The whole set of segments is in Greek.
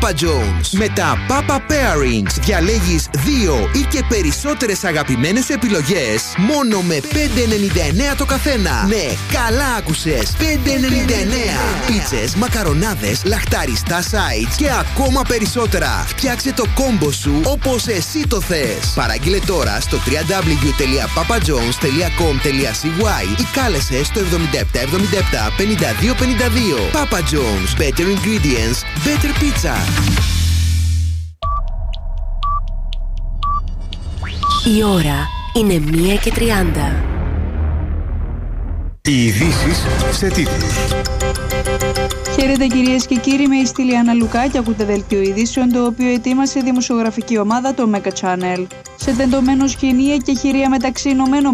Papa John's. Με τα Papa Pairings διαλέγεις 2 ή και περισσότερες αγαπημένες σου επιλογές μόνο με 5,99 το καθένα. Ναι, καλά άκουσες. 5,99. Πίτσες, μακαρονάδες, λαχταριστά sides και ακόμα περισσότερα. Φτιάξε το κόμπο σου όπως εσύ το θες. Παραγγείλε τώρα στο www.papajohns.com.cy ή κάλεσε στο 7777 52 52. Papa John's. Better ingredients, better pizza. Η ώρα είναι 1:30. Οι ειδήσεις σε τίτλους. Χαίρετε κυρίες και κύριοι, με η Στυλιάνα Λουκά και ακούτε δελτίο ειδήσεων, το οποίο ετοίμασε η δημοσιογραφική ομάδα το Mega Channel. Σε τεντωμένο σκηνή εκεχηρία μεταξύ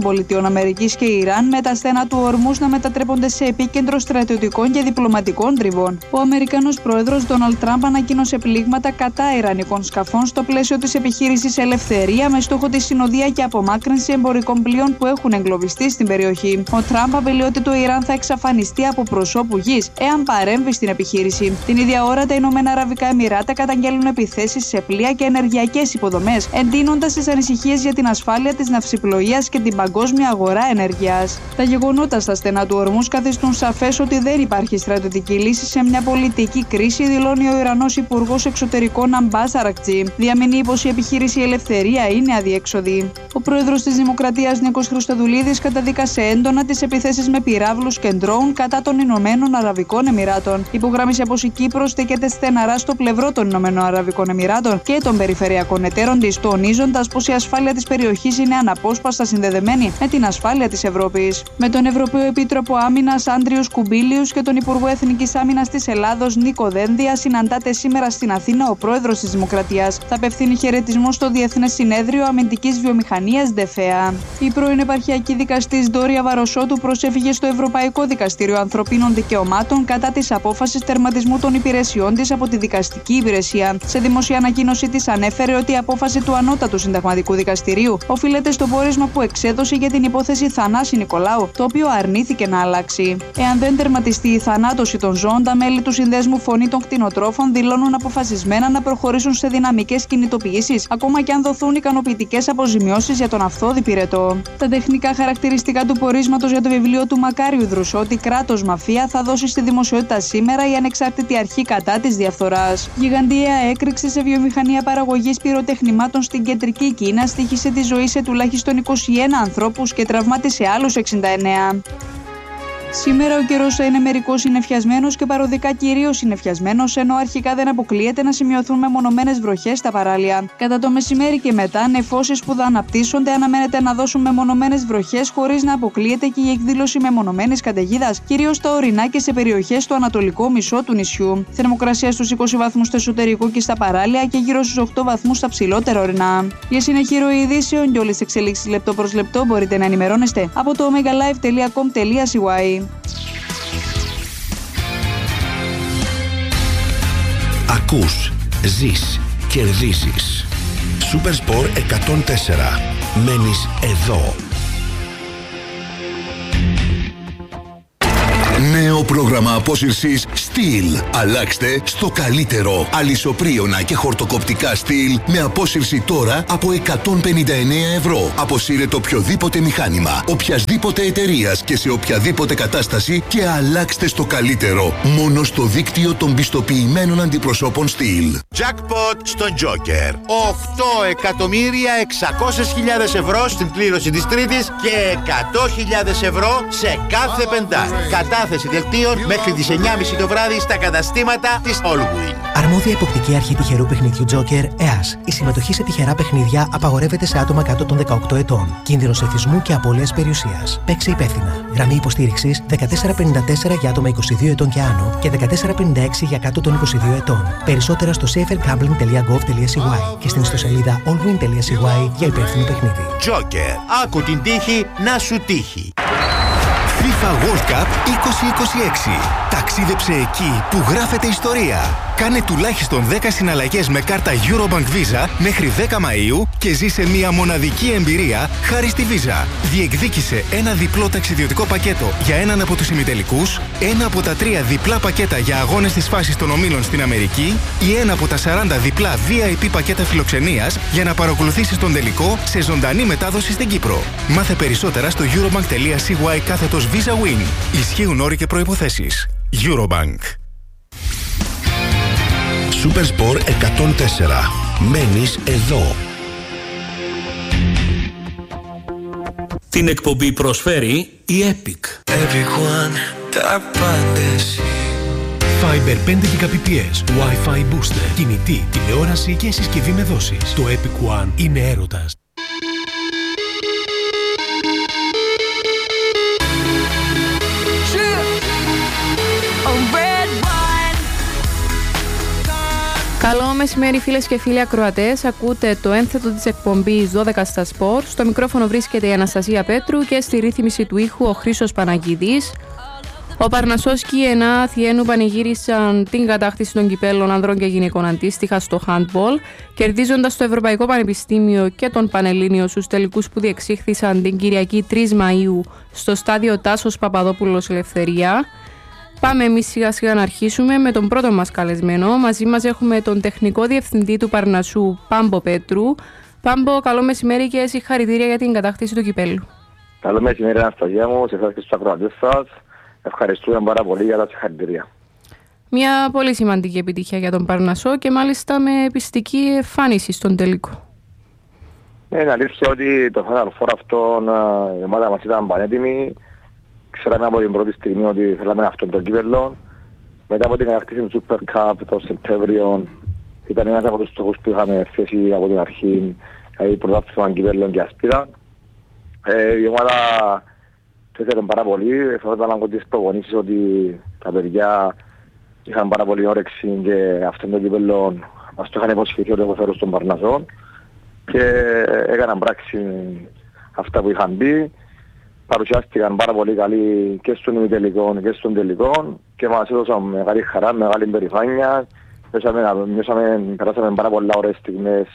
ΗΠΑ και Ιράν, με τα στένα του Ορμούς να μετατρέπονται σε επίκεντρο στρατιωτικών και διπλωματικών τριβών. Ο Αμερικανός πρόεδρος Ντόναλντ Τραμπ ανακοίνωσε πλήγματα κατά ιρανικών σκαφών στο πλαίσιο της επιχείρησης Ελευθερία, με στόχο τη συνοδεία και απομάκρυνση εμπορικών πλοίων που έχουν εγκλωβιστεί στην περιοχή. Ο Τραμπ απειλεί ότι το Ιράν θα εξαφανιστεί από προσώπου γης εάν παρέμβει στην επιχείρηση. Την ίδια ώρα, τα Ηνωμένα Αραβικά Εμιράτα καταγγέλνουν επιθέσεις σε πλοία και ενεργειακές υποδομές, εντείνοντας τις ανησυχίες για την ασφάλεια της ναυσιπλοείας και την παγκόσμια αγορά ενέργειας. Τα γεγονότα στα στενά του Ορμούς καθιστούν σαφές ότι δεν υπάρχει στρατιωτική λύση σε μια πολιτική κρίση, δηλώνει ο Ιρανός Υπουργός Εξωτερικών Αμπάς Αρακτζή. Διαμηνύει πως η επιχείρηση Ελευθερία είναι αδιέξοδη. Ο πρόεδρος της Δημοκρατίας Νίκος Χριστοδουλίδης καταδίκασε έντονα τις επιθέσεις με πυράβλους και ντρόουν κατά των Ηνωμένων Αραβικών Εμιράτων. Υπογράμμισε πως η Κύπρος στέκεται στεναρά στο πλευρό των Ηνωμένων Αραβικών Εμιράτων και των περιφερειακών εταίρων της, τονίζοντας πως η ασφάλεια της περιοχής είναι αναπόσπαστα συνδεδεμένη με την ασφάλεια της Ευρώπης. Με τον Ευρωπαίο Επίτροπο Άμυνας Άντριους Κουμπίλιους και τον Υπουργό Εθνικής Άμυνας της Ελλάδος Νίκο Δένδια συναντάται σήμερα στην Αθήνα ο πρόεδρος της Δημοκρατίας. Θα απευθύνει χαιρετισμό στο Διεθνές Συνέδριο Αμυντικής Βιομηχανίας ΔΕΦΕΑ. Η πρώην επαρχιακή δικαστής Ντόρια Βαροσότου προσέφυγε στο Ευρωπαϊκό Δικαστήριο Ανθρωπίνων Δικαιωμάτων κατά της απόφασης τερματισμού των υπηρεσιών της από τη δικαστική υπηρεσία. Σε δημοσία ανακοίνωση της ανέφερε ότι η απόφαση του Ανώτατου Συνταγματικού Δικαστηρίου οφείλεται στο πόρισμα που εξέδωσε για την υπόθεση Θανάση Νικολάου, το οποίο αρνήθηκε να αλλάξει. Εάν δεν τερματιστεί η θανάτωση των ζώων, τα μέλη του Συνδέσμου Φωνή των Κτηνοτρόφων δηλώνουν αποφασισμένα να προχωρήσουν σε δυναμικές κινητοποιήσεις, ακόμα και αν δοθούν ικανοποιητικές αποζημιώσεις για τον αυθόδη πυρετό. Τα τεχνικά χαρακτηριστικά του πορίσματος για το βιβλίο του Μακάριου Δρουσότη, Κράτος Μαφία, θα δώσει στη δημοσιότητα σήμερα η ανεξάρτητη αρχή κατά της διαφθοράς. Γιγαντιαία έκρηξη σε βιομηχανία παραγωγής πυροτεχνημάτων στην κεντρική Κίνα στοίχησε τη ζωή σε τουλάχιστον 21 ανθρώπους και τραυμάτισε άλλους 69. Σήμερα ο καιρός θα είναι μερικώς συννεφιασμένος και παροδικά κυρίως συννεφιασμένος, ενώ αρχικά δεν αποκλείεται να σημειωθούν μεμονωμένες βροχές στα παράλια. Κατά το μεσημέρι και μετά, νεφώσεις που θα αναπτύσσονται αναμένεται να δώσουν μεμονωμένες βροχές, χωρίς να αποκλείεται και η εκδήλωση μεμονωμένης καταιγίδας, κυρίως στα ορεινά και σε περιοχές στο ανατολικό μισό του νησιού. Θερμοκρασία στους 20 βαθμούς στο εσωτερικό και στα παράλια και γύρω στους 8 βαθμούς στα ψηλότερα ορεινά. Για συνεχή ροή ειδήσεων και όλες τις εξελίξεις λεπτό προς λεπτό μπορείτε να ενημερώνεστε από το omegalive.com.cy. Ακούς, ζεις, κερδίζεις. Supersport 104. Μένεις εδώ. Νέο πρόγραμμα απόσυρσης Steel. Αλλάξτε στο καλύτερο. Αλυσοπρίωνα και χορτοκοπτικά Steel με απόσυρση τώρα από 159 ευρώ. Αποσύρετε οποιοδήποτε μηχάνημα, οποιασδήποτε εταιρείας και σε οποιαδήποτε κατάσταση και αλλάξτε στο καλύτερο. Μόνο στο δίκτυο των πιστοποιημένων αντιπροσώπων Steel. Jackpot στον Joker. 8.600.000 ευρώ στην κλήρωση της Τρίτης και 100.000 ευρώ σε κάθε πεντάρι. Κατάθεση δελτίων μέχρι τις 9.30 το βράδυ στα καταστήματα της Allwyn. Αρμόδια υποπτική αρχή τυχερού παιχνιδιού Joker, ΕΑΣ. Η συμμετοχή σε τυχερά παιχνίδια απαγορεύεται σε άτομα κάτω των 18 ετών. Κίνδυνος εθισμού και απώλειας περιουσίας. Παίξε υπεύθυνα. Γραμμή υποστήριξης 1454 για άτομα 22 ετών και άνω και 1456 για κάτω των 22 ετών. Περισσότερα στο safergambling.gov.cy και στην ιστοσελίδα allwyn.cy για υπεύθυνο παιχνίδι. Joker. Άκου την τύχη να σου τύχει. FIFA World Cup 2026. Ταξίδεψε εκεί που γράφεται ιστορία. Κάνε τουλάχιστον 10 συναλλαγές με κάρτα Eurobank Visa μέχρι 10 Μαΐου και ζήσε μια μοναδική εμπειρία χάρη στη Visa. Διεκδίκησε ένα διπλό ταξιδιωτικό πακέτο για έναν από τους ημιτελικούς, ένα από τα 3 διπλά πακέτα για αγώνες της φάσης των ομίλων στην Αμερική ή ένα από τα 40 διπλά VIP πακέτα φιλοξενίας για να παρακολουθήσεις τον τελικό σε ζωντανή μετάδοση στην Κύπρο. Μάθε περισσότερα στο eurobank.cy/Visa Win. Ισχύουν όροι και προϋποθέσεις. Eurobank. Supersport 104. Μένεις εδώ. Την εκπομπή προσφέρει η Epic. Fiber 5 Gbps, Wi-Fi booster, κινητή, τηλεόραση και συσκευή με δόσεις. Το Epic One είναι έρωτας. Καλό μεσημέρι φίλες και φίλοι ακροατές, ακούτε το ένθετο της εκπομπής 12 στα σπορ. Στο μικρόφωνο βρίσκεται η Αναστασία Πέτρου και στη ρύθμιση του ήχου ο Χρήστος Παναγίδης. Ο Παρνασσός και η ΕΝΑ Αθιένου πανηγύρισαν την κατάκτηση των κυπέλων ανδρών και γυναικών αντίστοιχα στο handball, κερδίζοντας το Ευρωπαϊκό Πανεπιστήμιο και τον Πανελλήνιο στους τελικούς που διεξήχθησαν την Κυριακή 3 Μαΐου στο στάδιο Τάσος Παπαδόπουλος Ελευθερία. Πάμε εμείς σιγά σιγά να αρχίσουμε με τον πρώτο μας καλεσμένο. Μαζί μας έχουμε τον τεχνικό διευθυντή του Παρνασσού, Πάμπο Πέτρου. Πάμπο, καλό μεσημέρι και συγχαρητήρια για την κατάκτηση του κυπέλου. Καλό μεσημέρι, Αναστασία μου, σε εσάς και στους ακροατές σας. Ευχαριστούμε πάρα πολύ για τα συγχαρητήρια. Μια πολύ σημαντική επιτυχία για τον Παρνασσό και μάλιστα με πιστική εμφάνιση στον τελικό. Είναι αλήθεια ότι το Final Four αυτό η ομάδα μας ήταν πανέτοιμη. Ξέραμε από την πρώτη στιγμή ότι θέλαμε αυτόν τον κύπελλο. Μετά από την κατάκτηση του Super Cup το Σεπτέμβριο ήταν ένας από τους στόχους που είχαμε θέσει από την αρχή, δηλαδή πρωτάθλημα κύπελλων και ασπίδα. Η ομάδα το ήθελε πάρα πολύ, φαινόταν από τις προπονήσεις ότι τα παιδιά είχαν πάρα πολύ όρεξη και αυτόν τον κύπελλο μας το είχαν υποσχεθεί ότι έχω φέρω στον Παρνασσό και έκαναν πράξη αυτά που είχαν πει. Παρουσιάστηκαν πάρα πολύ καλοί και στον ημιτελικό και στον τελικό και μας έδωσαν μεγάλη χαρά, μεγάλη περηφάνεια. Περάσαμε πάρα πολλά ωραίες στιγμές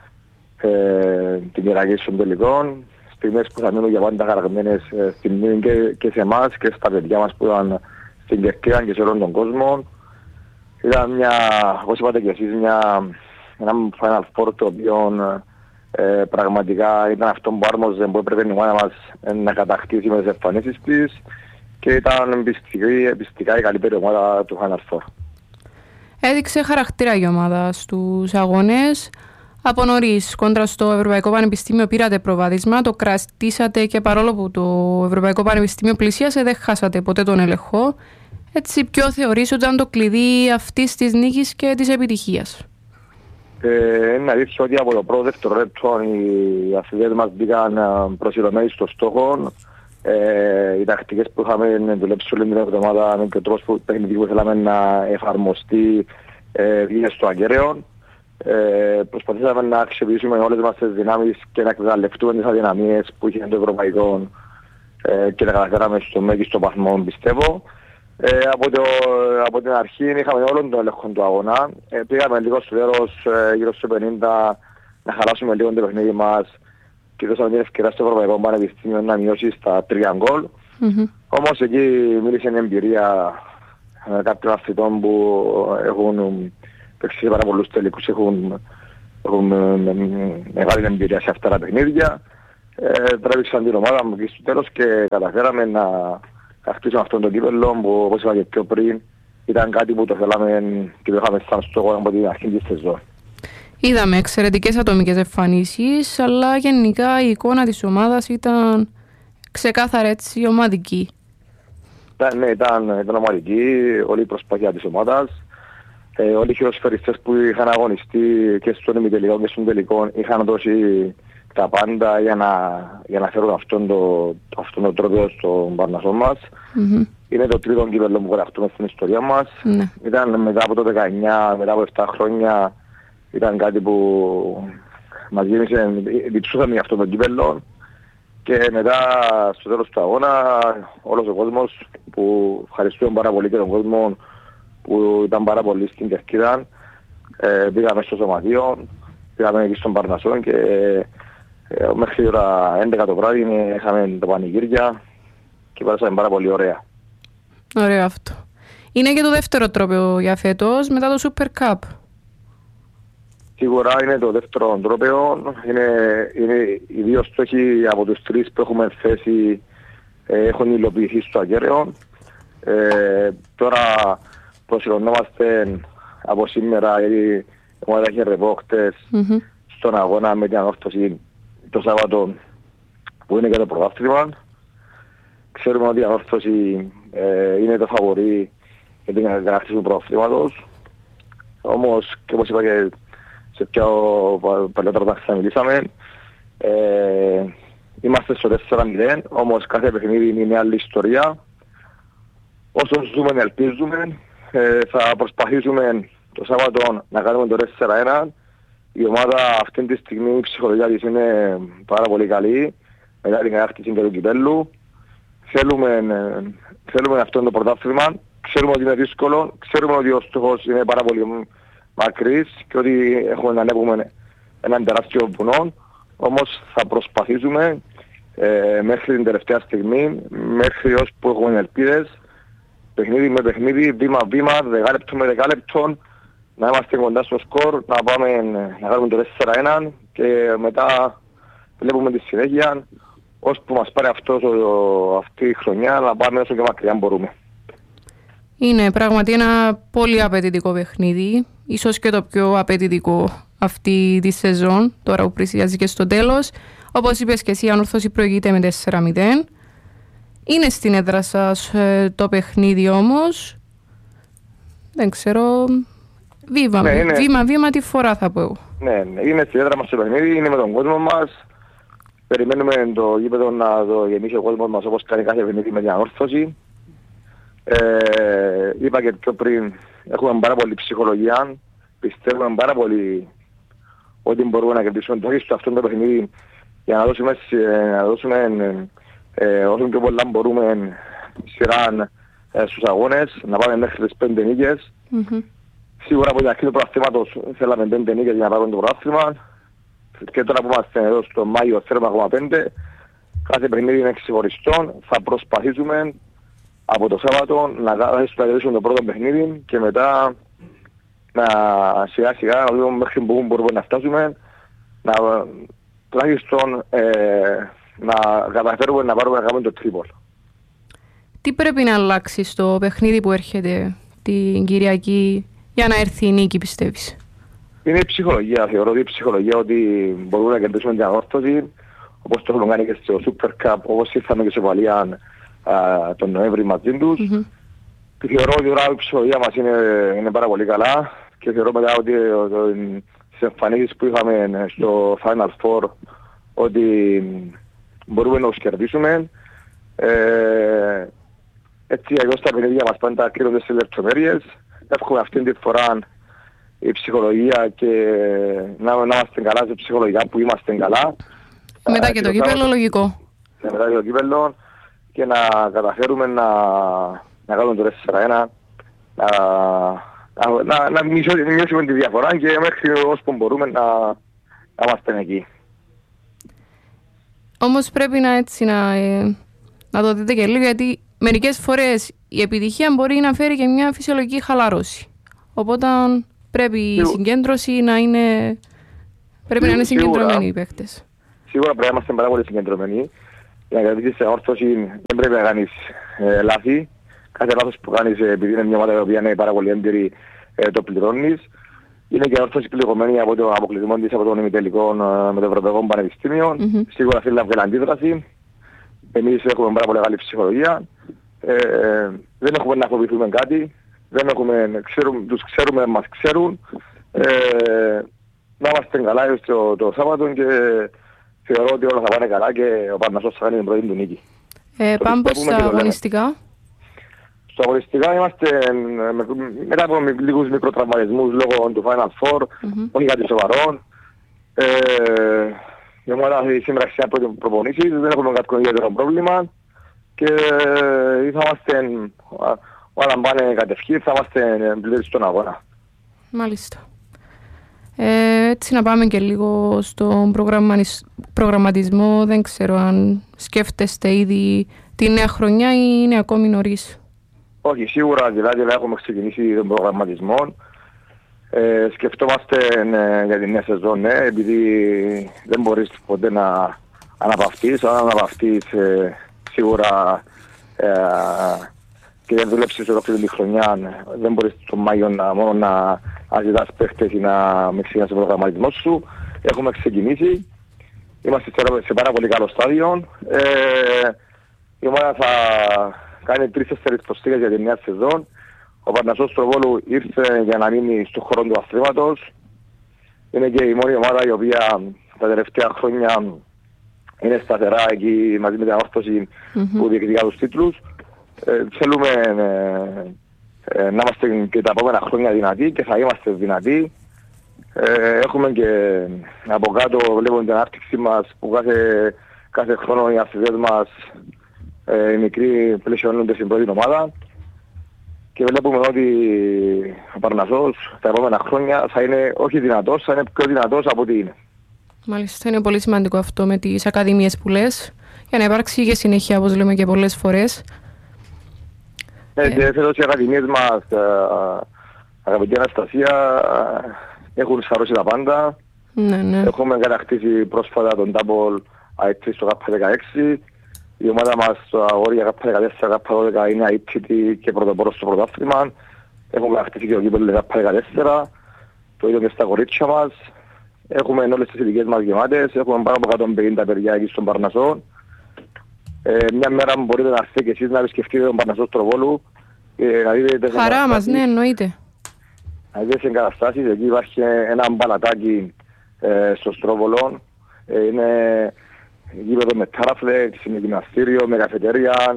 την Κυριακή στον τελικό. Στιγμές που θα μείνουν για πάντα χαραγμένες και σε εμάς και στα παιδιά μας που ήταν στην Κερκίδα και σε όλον τον κόσμο. Ήταν μια, όπως είπατε και εσείς, ένα Final Four το οποίο πραγματικά ήταν αυτό που άρμοζε, που έπρεπε η ομάδα μας να κατακτήσει με τις εμφανίσεις της και ήταν πιστικά η καλύτερη ομάδα του Final Four. Έδειξε χαρακτήρα η ομάδα στους αγώνες. Από νωρίς, κόντρα στο Ευρωπαϊκό Πανεπιστήμιο πήρατε προβάδισμα, το κρατήσατε και παρόλο που το Ευρωπαϊκό Πανεπιστήμιο πλησίασε δεν χάσατε ποτέ τον έλεγχο. Έτσι, ποιο θεωρείς ότι ήταν το κλειδί αυτής της νίκης και της επιτυχίας? Είναι αλήθεια ότι από το πρώτο δευτερόλεπτο οι αθλητές μας μπήκαν προσιλωμένοι στο στόχο. Οι τακτικές που είχαμε δουλέψει όλη την εβδομάδα και ο τρόπος που θέλαμε να εφαρμοστεί βγήκε στο ακέραιο. Προσπαθήσαμε να αξιοποιήσουμε όλες μας τις δυνάμεις και να εκμεταλλευτούμε τις αδυναμίες που είχε το ευρωπαϊκό και τα καταφέραμε στο μέγιστο βαθμό, πιστεύω. Από την αρχή είχαμε όλον τον έλεγχο του αγώνα. Πήγαμε λίγο στο τέλος, γύρω στο 50, να χαλάσουμε λίγο το παιχνίδι μας και δώσαμε την ευκαιρία στο Ευρωπαϊκό Πανεπιστήμιο να μειώσει στα 3 γκολ. Όμως εκεί μίλησε μια εμπειρία κάποιων αθλητών που έχουν παίξει σε πάρα πολλούς τελικούς, έχουν μεγάλη εμπειρία σε αυτά τα παιχνίδια. Τράβηξαν την ομάδα μου και στο τέλος και καταφέραμε να χτίσουμε αυτόν τον κύπελλο που, όπως είπα και πιο πριν, ήταν κάτι που το θέλαμε και το είχαμε σαν στόχο από την αρχή της σεζόν. Είδαμε εξαιρετικές ατομικές εμφανίσεις, αλλά γενικά η εικόνα της ομάδας ήταν ξεκάθαρα έτσι ομαδική. Ναι, ήταν ομαδική, όλη η προσπάθεια της ομάδας. Όλοι οι χειροσφαιριστές που είχαν αγωνιστεί και στον ημιτελικό και στον τελικό είχαν δώσει τα πάντα για να φέρουν αυτόν τον τρόπο στον Παρνασσό μας. Είναι το τρίτο κύπελλο που γραφτούμε στην ιστορία μας. Ήταν μετά από το 19, μετά από 7 χρόνια, ήταν κάτι που μας γέμισε, διψούσαμε για αυτόν τον κύπελλο και μετά στο τέλος του αγώνα όλος ο κόσμος, που ευχαριστούμε πάρα πολύ και τον κόσμο που ήταν πάρα πολύ στην Κερκίδα. Πήγαμε στο σωματείο, πήγαμε εκεί στον Παρνασσό και μέχρι ώρα 11 το βράδυ είχαμε τα πανηγύρια και πέρασαμε πάρα πολύ ωραία. Ωραίο αυτό. Είναι και το δεύτερο τρόπαιο για φέτος μετά το Super Cup. Σίγουρα είναι το δεύτερο τρόπαιο. Είναι οι δύο στόχοι από τους τρεις που έχουμε θέσει έχουν υλοποιηθεί στο ακέραιο. Τώρα προσιλωνόμαστε από σήμερα, γιατί η ομάδα έχει ρεπό χτες στον αγώνα με την Ανόρθωση το Σάββατο που είναι και το πρωτάθλημα. Ξέρουμε ότι η Ανόρθωση είναι το φαβορί για την κατακτήση του πρωταθλήματος. Όμως, και όπως είπα και σε πιο παλιότερα όταν ξαναμιλήσαμε, είμαστε στο 4-0, όμως κάθε παιχνίδι είναι μια άλλη ιστορία. Όσο ζούμε, ελπίζουμε, θα προσπαθήσουμε το Σάββατο να κάνουμε το 4-1. Η ομάδα αυτή τη στιγμή η ψυχολογία της είναι πάρα πολύ καλή, μετά την κατάκτηση του κυπέλλου. Θέλουμε αυτό το πρωτάθλημα, ξέρουμε ότι είναι δύσκολο, ξέρουμε ότι ο στόχος είναι πάρα πολύ μακρύς και ότι έχουμε να ανέβουμε έναν τεράστιο βουνό, όμως θα προσπαθήσουμε μέχρι την τελευταία στιγμή, μέχρι ώσπου έχουμε ελπίδες, παιχνίδι με παιχνίδι, βήμα-βήμα, δεκάλεπτο με δεκάλεπτο, να είμαστε κοντά στο σκορ, να πάμε να κάνουμε το 4-1 και μετά βλέπουμε τη συνέχεια, ώσπου μας πάρει αυτή η χρονιά, να πάμε όσο και μακριά μπορούμε. Είναι πράγματι ένα πολύ απαιτητικό παιχνίδι, ίσως και το πιο απαιτητικό αυτή τη σεζόν, τώρα που πλησιάζει και στο τέλος. Όπως είπες και εσύ, η Ανόρθωση προηγείται με 4-0. Είναι στην έδρα σας το όμως, δεν ξέρω, βήμα τη φορά θα πω εγώ. Ναι, είναι στην έδρα μας το παιχνίδι, είναι με τον κόσμο μας. Περιμένουμε το γήπεδο να το γεμίσει ο κόσμος μας όπως κάνει κάθε παιχνίδι με την Ανόρθωση. Είπα και πιο πριν, έχουμε πάρα πολύ ψυχολογία, πιστεύουμε πάρα πολύ ότι μπορούμε να κερδίσουμε το στο αυτό το παιχνίδι για να δώσουμε όσο πιο πολλά μπορούμε σειρά στους αγώνες, να πάμε μέχρι τις 5 νίκες. Σίγουρα από την αρχή του πρωταθλήματος θέλαμε 5 νίκες για να πάρουμε το πρωτάθλημα και τώρα που είμαστε εδώ στο Μάιο θέλουμε ακόμα 5. Κάθε παιχνίδι είναι ξεχωριστό, θα προσπαθήσουμε από το Σάββατο να κερδίσουμε το πρώτο παιχνίδι και μετά να σιγά σιγά να δούμε μέχρι που μπορούμε να φτάσουμε, να τουλάχιστον να καταφέρουμε να πάρουμε να κάνουμε το τρίπολ. Τι πρέπει να αλλάξει στο παιχνίδι που έρχεται την Κυριακή για να έρθει η νίκη, πιστεύεις? Είναι η ψυχολογία. Θεωρώ ότι η ψυχολογία ότι μπορούμε να κερδίσουμε την Ανόρθωση, όπως το έχουμε κάνει και στο Super Cup, όπως ήρθαμε και σε Βαλία τον Νοέμβρη μαζί τους. Θεωρώ ότι η ψυχολογία μας είναι πάρα πολύ καλά και θεωρώ μετά ότι στις εμφανίσεις που είχαμε στο Final Four ότι μπορούμε να τους κερδίσουμε. Έτσι αλλιώς τα παιχνίδια μας πάντα κρίνονται σε λεπτομέρειες. Εύχομαι αυτήν τη φορά η ψυχολογία και να είμαστε καλά σε ψυχολογικά που είμαστε καλά. Μετά και το κύπελλο λογικό. Μετά και το κύπελλο και να καταφέρουμε να κάνουμε το 4-1, να μειώσουμε τη διαφορά και μέχρι ώσπου μπορούμε να είμαστε εκεί. Όμως πρέπει να το δείτε και λίγο, γιατί μερικές φορές η επιτυχία μπορεί να φέρει και μια φυσιολογική χαλάρωση. Οπότε πρέπει η συγκέντρωση να είναι συγκεντρωμένοι οι παίκτες. Σίγουρα πρέπει να είμαστε πάρα πολύ συγκεντρωμένοι. Για να κρατήσεις σε όρθωση δεν πρέπει να κάνεις λάθη. Κάθε λάθος που κάνεις επειδή είναι μια ομάδα η οποία είναι πάρα πολύ έμπειρη το πληρώνεις. Είναι και όρθωση πληγωμένη από το αποκλεισμό της από τον ημιτελικό με το Ευρωπαϊκό Πανεπιστήμιο. Σίγουρα θέλει να βγάλει αντίδραση. Εμείς έχουμε πάρα πολύ καλή ψυχολογία. Δεν έχουμε να φοβηθούμε κάτι. Τους ξέρουμε, μας ξέρουν. Να είμαστε καλά το Σάββατο και θεωρώ ότι όλα θα πάνε καλά και ο Παρνασσός θα κάνει την πρώτη του νίκη. Πάμε στα αγωνιστικά. Στο αγωνιστικά είμαστε μετά από λίγους μικροτραυματισμούς λόγω του Final Four, όχι κάτι σοβαρό. Η ομάδα σήμερα έχει πρώτη προπονήσεις, δεν έχουμε κάποιο ιδιαίτερο πρόβλημα και θα είμαστε Όταν πάνε κατευχή θα είμαστε πλήρες στον αγώνα. Μάλιστα. Έτσι να πάμε και λίγο στον προγραμματισμό. Δεν ξέρω αν σκέφτεστε ήδη τη νέα χρονιά ή είναι ακόμη νωρίς. Όχι, σίγουρα δηλαδή έχουμε ξεκινήσει τον προγραμματισμό. Σκεφτόμαστε για την νέα σεζόν, ναι, επειδή δεν μπορείς ποτέ να αναπαυτείς. Αν αναπαυτείς σίγουρα και δεν δουλέψεις ολόκληρη τη χρονιά, δεν μπορείς τον Μάιο μόνο να ζητάς παίχτες ή να μην ξεκινάς τον προγραμματισμό σου. Έχουμε ξεκινήσει, είμαστε σε πάρα πολύ καλό στάδιο. Η ομάδα θα κάνει 3-4 προσθήκες για τη νέα σεζόν. Ο Παρνασσός του Βόλου ήρθε για να μείνει στον χώρο του αθλήματος. Είναι και η μόνη ομάδα η οποία τα τελευταία χρόνια είναι σταθερά εκεί μαζί με την ανόρθωση που διεκδικά τους τίτλους. Θέλουμε να είμαστε και τα επόμενα χρόνια δυνατοί και θα είμαστε δυνατοί. Έχουμε και από κάτω βλέπουμε την ανάπτυξη μας που κάθε χρόνο οι αθλητές μας οι μικροί πλαισιώνονται στην πρώτη ομάδα. Και βλέπουμε ότι ο Παρνασσός τα επόμενα χρόνια θα είναι όχι δυνατός, θα είναι πιο δυνατός από ό,τι είναι. Μάλιστα, είναι πολύ σημαντικό αυτό με τις ακαδημίες που λες, για να υπάρξει και συνέχεια, όπως λέμε και πολλές φορές. Και φέτος οι ακαδημίες μας, αγαπητή Αναστασία, έχουν σαρώσει τα πάντα. Ναι. Έχουμε κατακτήσει πρόσφατα τον Double A3 στο K16. Η ομάδα μας στο αγόρια K14, K12 είναι αίτητη και πρωτοπόρος στο πρωτάθλημα. Έχουμε κατακτήσει και το κύπελλο K14. Το ίδιο και στα κορίτσια μας. Έχουμε όλες τις ηλικίες μας γεμάτες. Έχουμε πάνω από 150 παιδιά εκεί στον Παρνασσό. Μια μέρα μπορείτε να έρθετε και εσείς να επισκεφτείτε τον Παρνασσό Στροβόλου. Χαρά μας, ναι, εννοείται. Να δείτε τις εγκαταστάσεις. Εκεί υπάρχει ένα μπαλατάκι στο Στρόβολο. Είναι γήπεδο με τάραφλεξ, με γυμναστήριο, με καφετέρια.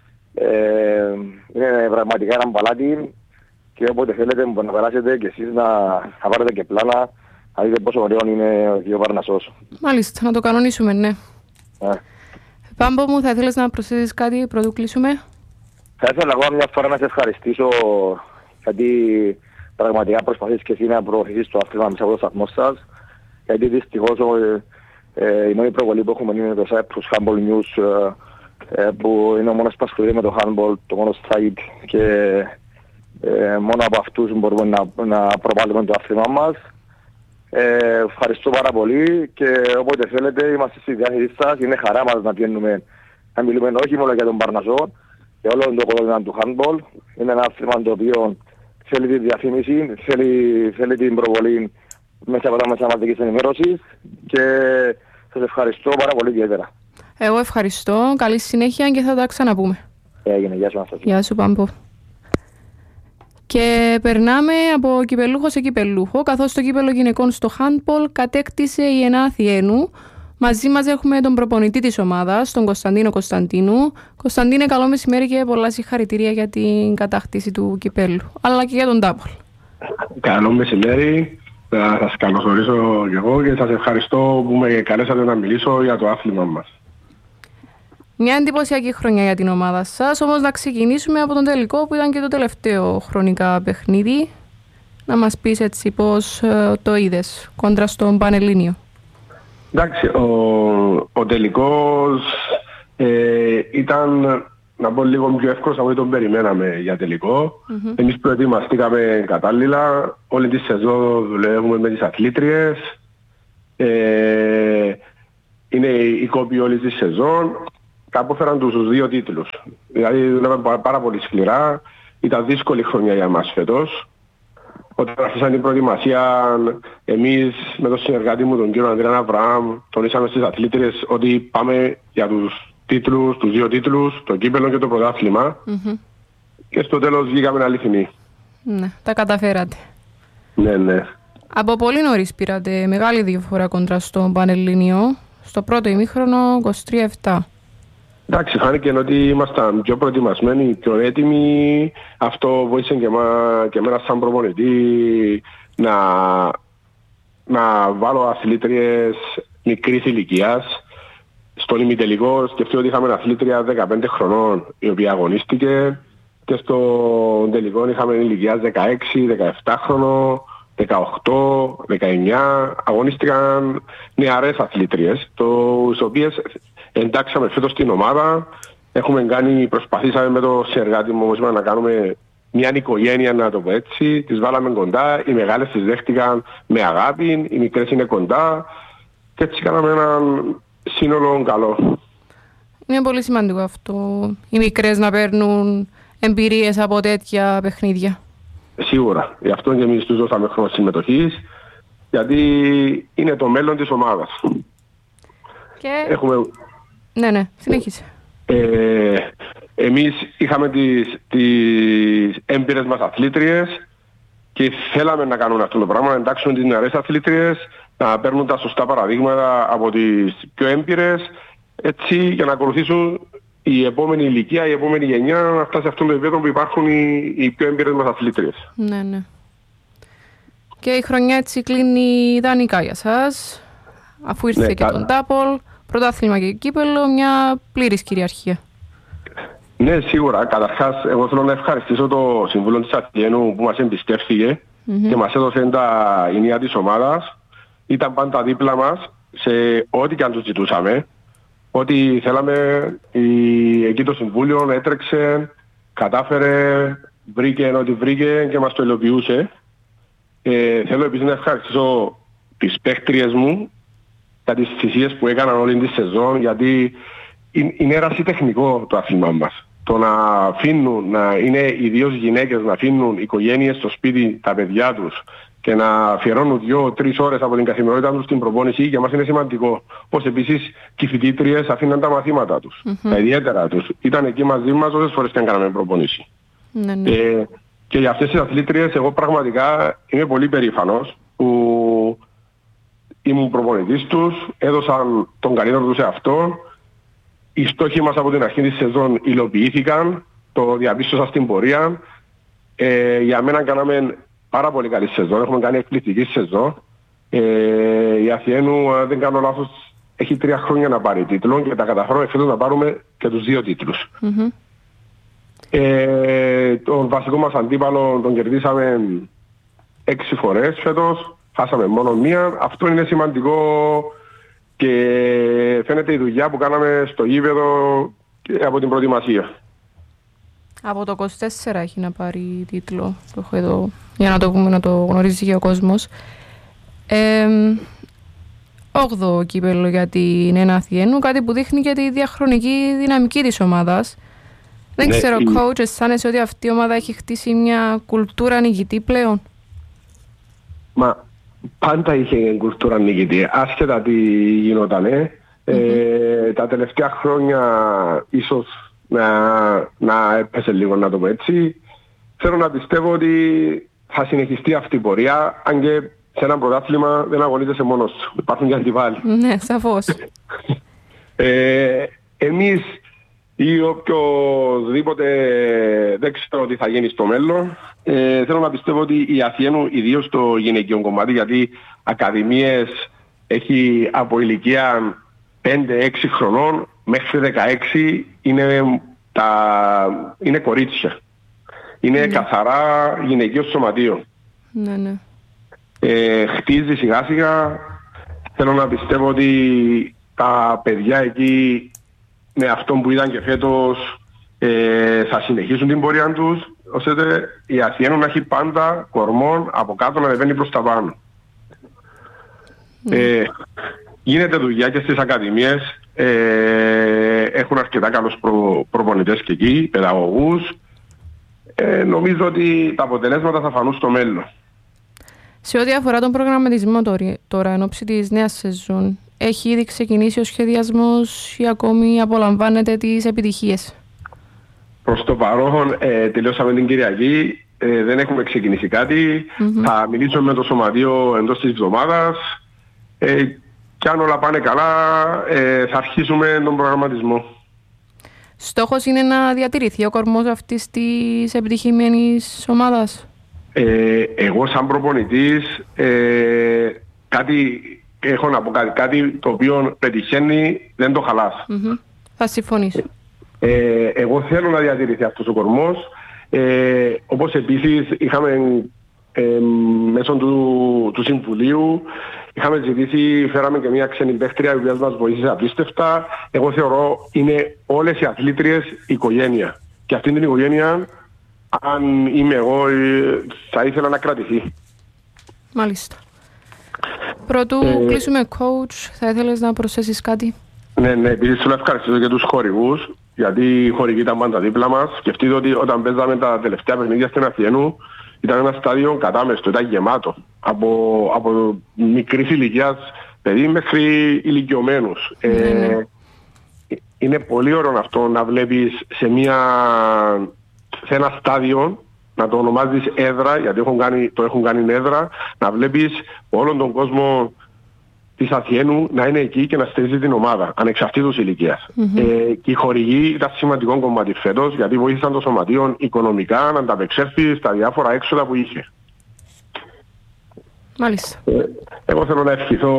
Είναι πραγματικά ένα μπαλάτι και όποτε θέλετε μπορείτε να περάσετε και εσείς να πάρετε και πλάνα να δείτε πόσο ωραίο είναι ο Παρνασσός. Μάλιστα, να το κανονίσουμε, ναι. Πάμπο μου, θα ήθελες να προσθέσεις κάτι πρωτού κλείσουμε? Θα ήθελα ακόμα μια φορά να σε ευχαριστήσω γιατί πραγματικά προσπαθείς και εσύ να προωθήσεις το άθλημα μέσα από το σταθμό σας. Γιατί δυστυχώς η μόνη προβολή που έχουμε είναι το Cyprus Handball News που είναι ο μόνος που ασχολείται με το handball, το μόνο site και μόνο από αυτούς μπορούμε να προβάλλουμε το άθλημα μας. Ευχαριστώ πάρα πολύ και όποτε θέλετε είμαστε στη διάθεσή σας. Είναι χαρά μας να πιένουμε, να μιλούμε όχι μόνο για τον Παρνασσό, για όλο το κομμάτι του handball. Είναι ένα άθλημα το οποίο θέλει τη διαφήμιση, θέλει την προβολή μέσα από τα μέσα μαζικής ενημέρωσης και σας ευχαριστώ πάρα πολύ ιδιαίτερα. Εγώ ευχαριστώ, καλή συνέχεια και θα τα ξαναπούμε. Έγινε, γεια σου Αναστασία. Γεια σου Πάμπο. Και περνάμε από κυπελούχο σε κυπελούχο, καθώς το κύπελο γυναικών στο handball κατέκτησε η ΕΝΑ Αθιένου. Μαζί μας έχουμε τον προπονητή της ομάδας, τον Κωνσταντίνο Κωνσταντίνου. Κωνσταντίνε, καλό μεσημέρι και πολλά συγχαρητήρια για την κατάκτηση του κυπέλου, αλλά και για τον double. Καλό μεσημέρι, θα σας καλωσορίσω και εγώ και σας ευχαριστώ που με καλέσατε να μιλήσω για το άθλημα μας. Μια εντυπωσιακή χρονιά για την ομάδα σας, όμως να ξεκινήσουμε από τον τελικό που ήταν και το τελευταίο χρονικά παιχνίδι. Να μας πεις έτσι πώς το είδες κόντρα στον Πανελλήνιο. Εντάξει, ο τελικός ήταν, να πω, λίγο πιο εύκολος από ό,τι τον περιμέναμε για τελικό. Εμείς προετοιμαστήκαμε κατάλληλα, όλη τη σεζόν δουλεύουμε με τις αθλήτριες. Είναι η κόπη όλη τη σεζόν. Κατάφεραν τους δύο τίτλους. Δηλαδή δουλεύαμε πάρα πολύ σκληρά. Ήταν δύσκολη χρονιά για μας φέτος. Όταν αρχίσαν την προετοιμασία, εμείς με τον συνεργάτη μου, τον κύριο Ανδρέα Αβραάμ, τονίσαμε στις αθλήτριες ότι πάμε για τους τίτλους, τους δύο τίτλους, το κύπελλο και το πρωτάθλημα. Και στο τέλος βγήκαμε αληθινοί. Ναι, τα καταφέρατε. Ναι. Από πολύ νωρίς πήρατε μεγάλη διαφορά κόντρα στον Πανελλήνιο. Στο πρώτο ημίχρονο 23-7. Εντάξει, φάνηκε ότι ήμασταν πιο προετοιμασμένοι, πιο έτοιμοι. Αυτό βοήθησε και εμένα σαν προπονητή να βάλω αθλήτριες μικρής ηλικίας. Στον ημιτελικό σκεφτείτε ότι είχαμε αθλήτρια 15 χρονών η οποία αγωνίστηκε. και στο τελικό είχαμε ηλικία 16, 17 χρονών, 18, 19, αγωνίστηκαν νεαρές αθλήτριες, τις οποίες εντάξαμε φέτος στην ομάδα. Προσπαθήσαμε με το συνεργάτη μου να κάνουμε μια οικογένεια, να το πω έτσι. Τις βάλαμε κοντά, οι μεγάλες τις δέχτηκαν με αγάπη, οι μικρές είναι κοντά και έτσι κάναμε έναν σύνολο καλό. Είναι πολύ σημαντικό αυτό, οι μικρές να παίρνουν εμπειρίες από τέτοια παιχνίδια. Σίγουρα. Γι' αυτό και εμείς τους δώσαμε χρόνο συμμετοχής, γιατί είναι το μέλλον της ομάδας. Και... Ναι, συνέχισε. Εμείς είχαμε τις έμπειρες μας αθλήτριες και θέλαμε να κάνουμε αυτό το πράγμα, να εντάξουμε τις νεαρές αθλήτριες, να παίρνουν τα σωστά παραδείγματα από τις πιο έμπειρες, έτσι για να ακολουθήσουν η επόμενη ηλικία, η επόμενη γενιά να φτάσει σε αυτόν το επίπεδο που υπάρχουν οι πιο έμπειρες μας αθλήτριες. Ναι. Και η χρονιά έτσι κλείνει ιδανικά για σας, αφού ήρθε και τον Τάπολ, πρωτάθλημα και κύπελλο, μια πλήρης κυριαρχία. Ναι, σίγουρα. Καταρχάς, εγώ θέλω να ευχαριστήσω το Συμβούλιο της Αθηνού που μας εμπιστεύθηκε και μας έδωσε τα ενία της ομάδας. Ήταν πάντα δίπλα μας σε ό,τι και αν τους ζητούσαμε. Ό,τι θέλαμε, εκεί το Συμβούλιο έτρεξε, κατάφερε, βρήκε ό,τι βρήκε και μας το υλοποιούσε. Θέλω επίσης να ευχαριστήσω τις παίκτριες μου για τις θυσίες που έκαναν όλη τη σεζόν, γιατί είναι ερασιτεχνικό το άθλημα μας. Το να αφήνουν, να είναι ιδίως γυναίκες, να αφήνουν οικογένειες στο σπίτι, τα παιδιά τους και να αφιερώνουν 2-3 ώρες από την καθημερινότητα τους στην προπόνηση, για μας είναι σημαντικό. Όπως επίσης και οι φοιτήτριες αφήναν τα μαθήματα τους, τα ιδιαίτερα τους. Ήταν εκεί μαζί μας όσες φορές και αν κάναμε προπόνηση. Και για αυτές τις αθλήτριες εγώ πραγματικά είμαι πολύ περήφανος που ήμουν προπονητής τους, έδωσαν τον καλύτερο τους εαυτό. Οι στόχοι μας από την αρχή της σεζόν υλοποιήθηκαν, το διαπίστωσα στην πορεία. Για μένα κάναμε πάρα πολύ καλή σεζόν, έχουμε κάνει εκπληκτική σεζόν. Η Αθηνού, αν δεν κάνω λάθος, έχει 3 χρόνια να πάρει τίτλο και τα καταφέραμε φέτος να πάρουμε και τους 2 τίτλους. Τον βασικό μας αντίπαλο τον κερδίσαμε 6 φορές φέτος, χάσαμε μόνο 1. Αυτό είναι σημαντικό και φαίνεται η δουλειά που κάναμε στο γήπεδο και από την προετοιμασία. Από το 24 έχει να πάρει τίτλο, το έχω εδώ, για να το πούμε, να το γνωρίζει και ο κόσμος. 8ο κύπελλο για την Ένα Αθηνού, κάτι που δείχνει και τη διαχρονική δυναμική της ομάδας. Δεν ξέρω, coach, αισθάνεσαι ότι αυτή η ομάδα έχει χτίσει μια κουλτούρα νικητή πλέον? Μα πάντα είχε κουλτούρα νικητή, άσχετα τι γινότανε. Τα τελευταία χρόνια ίσως να έπεσε λίγο, να το πω έτσι. Θέλω να πιστεύω ότι θα συνεχιστεί αυτή η πορεία, αν και σε ένα πρωτάθλημα δεν αγωνίζεσαι μόνος σου. Υπάρχουν και αντιβάλλοι. Ναι, σαφώς. Εμείς ή οποιοδήποτε δεν ξέρω τι θα γίνει στο μέλλον, θέλω να πιστεύω ότι η Αθηνού, ιδίως στο γυναικείο κομμάτι, γιατί ακαδημίες έχει από ηλικία 5-6 χρονών μέχρι 16, είναι κορίτσια. Είναι καθαρά γυναικείο σωματείο. Ναι. Χτίζει σιγά σιγά. Θέλω να πιστεύω ότι τα παιδιά εκεί, με αυτό που είδαν και φέτος, θα συνεχίσουν την πορεία τους, ώστε η Αθηνού να έχει πάντα κορμόν από κάτω να ανεβαίνει προς τα πάνω. Γίνεται δουλειά και στις ακαδημίες, έχουν αρκετά καλούς προπονητές και εκεί, παιδαγωγούς. Νομίζω ότι τα αποτελέσματα θα φανούν στο μέλλον. Σε ό,τι αφορά τον προγραμματισμό τώρα, εν ώψη της νέας σεζόν, έχει ήδη ξεκινήσει ο σχεδιασμός ή ακόμη απολαμβάνετε τις επιτυχίες? Προς το παρόν τελειώσαμε την Κυριακή, δεν έχουμε ξεκινήσει κάτι. Θα μιλήσουμε με το σωματείο εντός της εβδομάδας και αν όλα πάνε καλά θα αρχίσουμε τον προγραμματισμό. Στόχος είναι να διατηρηθεί ο κορμός αυτής της επιτυχημένης ομάδας? Εγώ σαν προπονητής έχω να πω κάτι το οποίο πετυχαίνει, δεν το χαλάς. Θα συμφωνήσω. Εγώ θέλω να διατηρηθεί αυτός ο κορμός. Όπως επίσης είχαμε μέσω του Συμβουλίου είχαμε ζητήσει, φέραμε και μια ξένη παίχτρια η οποία μας βοήθησε απίστευτα. Εγώ θεωρώ είναι όλες οι αθλήτριες οικογένεια. Και αυτή την οικογένεια, αν είμαι εγώ, θα ήθελα να κρατηθεί. Μάλιστα. Πρωτού κλείσουμε coach, θα ήθελες να προσθέσεις κάτι? Ναι, επίσης θέλω να ευχαριστήσω και τους χορηγούς, γιατί οι χορηγοί ήταν πάντα δίπλα μας. Σκεφτείτε ότι όταν παίζαμε τα τελευταία παιχνίδια στην Αθηνού, ήταν ένα στάδιο κατάμεστο, ήταν γεμάτο. Από μικρής ηλικίας παιδί μέχρι ηλικιωμένους. Είναι πολύ ωραίο αυτό να βλέπεις σε ένα στάδιο, να το ονομάζεις έδρα, γιατί το έχουν κάνει έδρα, να βλέπεις όλον τον κόσμο της Αθηνού να είναι εκεί και να στηρίζει την ομάδα, ανεξαρτήτως ηλικίας. Και οι χορηγοί ήταν σημαντικό κομμάτι φέτος, γιατί βοήθησαν το σωματείο οικονομικά να ανταπεξέλθει στα διάφορα έξοδα που είχε. Μάλιστα. Εγώ θέλω να ευχηθώ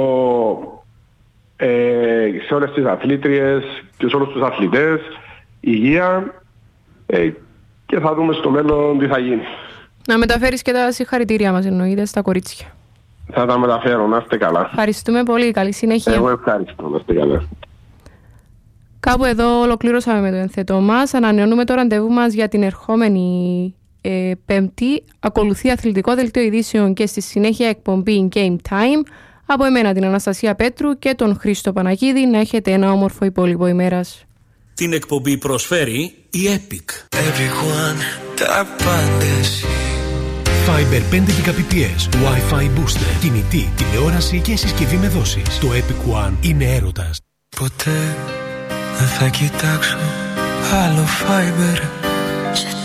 σε όλες τις αθλήτριες και σε όλους τους αθλητές υγεία και θα δούμε στο μέλλον τι θα γίνει. Να μεταφέρεις και τα συγχαρητήρια μας εννοείται στα κορίτσια. Θα τα μεταφέρω, να είστε καλά. Ευχαριστούμε πολύ, καλή συνέχεια. Εγώ ευχαριστώ, να είστε καλά. Κάπου εδώ ολοκλήρωσαμε με το ενθετό μας. Ανανεώνουμε το ραντεβού μας για την ερχόμενη Πέμπτη. Ακολουθεί αθλητικό δελτίο ειδήσεων και στη συνέχεια εκπομπή Game Time. Από εμένα την Αναστασία Πέτρου και τον Χρήστο Παναγίδη. Να έχετε ένα όμορφο υπόλοιπο ημέρας. Την εκπομπή προσφέρει η Epic. Everyone, τα πάντες. Fiber 5 Gbps, Wi-Fi booster, κινητή, τηλεόραση και συσκευή με δόσεις. Το Epic One είναι έρωτας. Ποτέ δεν θα κοιτάξω άλλο Fiber.